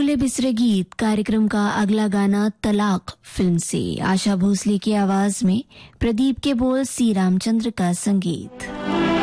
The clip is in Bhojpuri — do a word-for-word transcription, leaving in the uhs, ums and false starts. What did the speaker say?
भूले बिसरे गीत कार्यक्रम का अगला गाना तलाक फिल्म से, आशा भोसले की आवाज में, प्रदीप के बोल, सी रामचंद्र का संगीत।